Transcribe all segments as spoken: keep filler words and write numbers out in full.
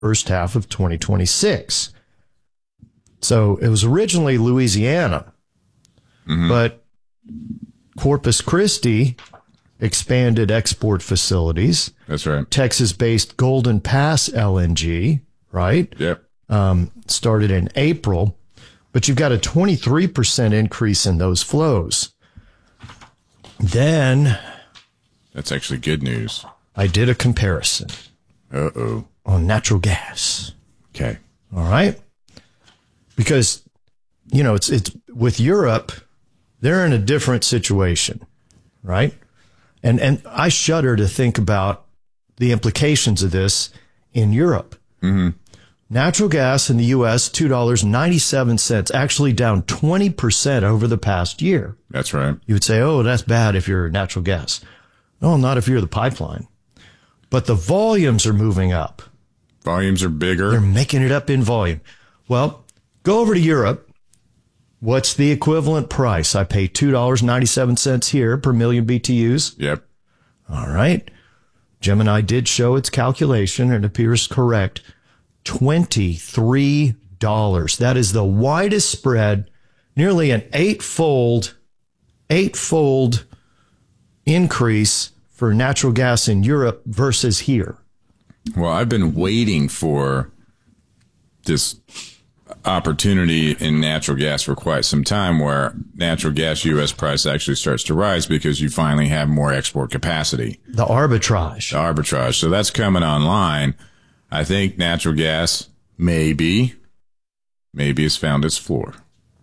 first half of twenty twenty-six. So it was originally Louisiana, mm-hmm. but Corpus Christi expanded export facilities. That's right. Texas-based Golden Pass L N G, right? Yep. Um, started in April, but you've got a twenty-three percent increase in those flows. Then... That's actually good news. I did a comparison. Uh-oh. On natural gas. Okay. All right. Because, you know, it's it's with Europe, they're in a different situation, right? And and I shudder to think about the implications of this in Europe. Mm-hmm. Natural gas in the U S, two dollars and ninety-seven cents, actually down twenty percent over the past year. That's right. You would say, oh, that's bad if you're natural gas. No, not if you're the pipeline. But the volumes are moving up. Volumes are bigger. They're making it up in volume. Well, go over to Europe. What's the equivalent price? I pay two dollars and ninety-seven cents here per million B T Us. Yep. All right. Gemini did show its calculation and it appears correct. twenty-three dollars. That is the widest spread, nearly an eightfold, eightfold increase for natural gas in Europe versus here. Well, I've been waiting for this opportunity in natural gas for quite some time where natural gas U S price actually starts to rise because you finally have more export capacity. The arbitrage. The arbitrage. So that's coming online. I think natural gas maybe, maybe has found its floor.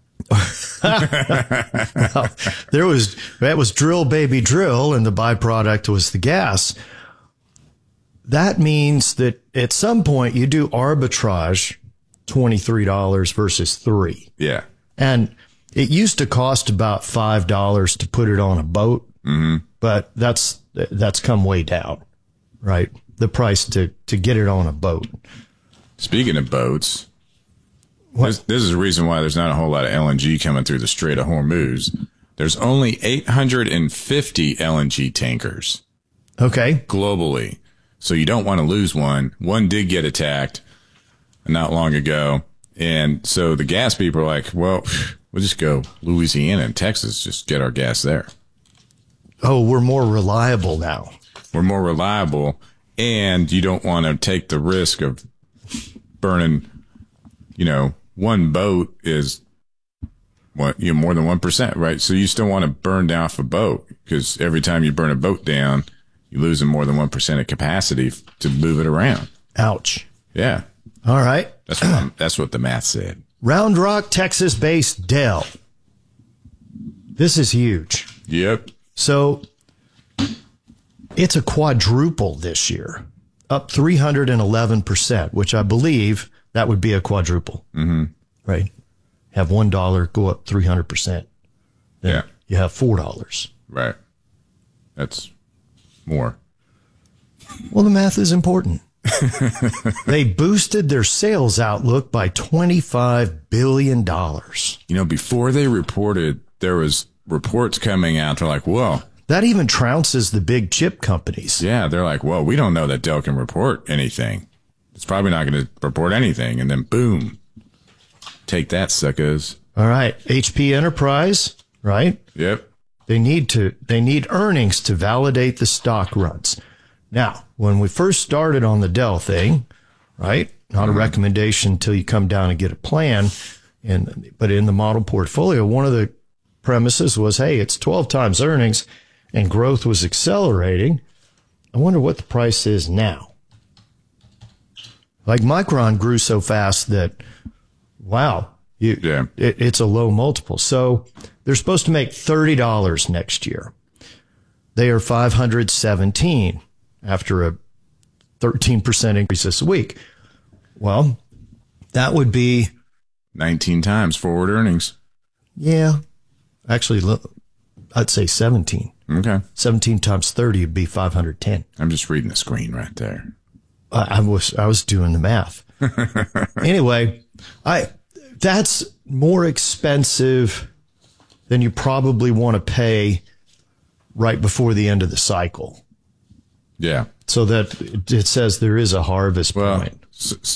Well, there was, that was drill, baby, drill, and the byproduct was the gas. That means that at some point you do arbitrage twenty-three dollars versus three. Yeah. And it used to cost about five dollars to put it on a boat, mm-hmm. but that's, that's come way down, right? The price to, to get it on a boat. Speaking of boats, this, this is the reason why there's not a whole lot of L N G coming through the Strait of Hormuz. There's only eight hundred fifty L N G tankers. Okay. Globally. So you don't want to lose one. One did get attacked not long ago. And so the gas people are like, well, we'll just go Louisiana and Texas, just get our gas there. Oh, we're more reliable now. We're more reliable. And you don't want to take the risk of burning, you know, one boat is what, you know, more than one percent, right? So you still want to burn down off a boat because every time you burn a boat down, you're losing more than one percent of capacity to move it around. Ouch. Yeah. All right. That's what, I'm, that's what the math said. Round Rock, Texas-based Dell. This is huge. Yep. So it's a quadruple this year, up three hundred eleven percent, which I believe that would be a quadruple. Mm-hmm. Right? Have one dollar go up three hundred percent. Then yeah. You have four dollars. Right. That's more. Well, the math is important. They boosted their sales outlook by twenty-five billion dollars. You know, before they reported, there was reports coming out. They're like, whoa. That even trounces the big chip companies. Yeah, they're like, well, we don't know that Dell can report anything. It's probably not going to report anything. And then, boom. Take that, suckers. All right. H P Enterprise, right? Yep. They need to, they need earnings to validate the stock runs. Now, when we first started on the Dell thing, right? Not a mm-hmm. recommendation until you come down and get a plan. And, but in the model portfolio, one of the premises was, hey, it's twelve times earnings and growth was accelerating. I wonder what the price is now. Like Micron grew so fast that, wow, you, yeah. it, it's a low multiple. So they're supposed to make thirty dollars next year. They are five hundred seventeen after a thirteen percent increase this week. Well, that would be nineteen times forward earnings. Yeah. Actually, I'd say seventeen. Okay. seventeen times thirty would be five hundred ten. I'm just reading the screen right there. I, I was I was doing the math. Anyway, I that's more expensive than you probably want to pay right before the end of the cycle. Yeah. So that it says there is a harvest well, point. s-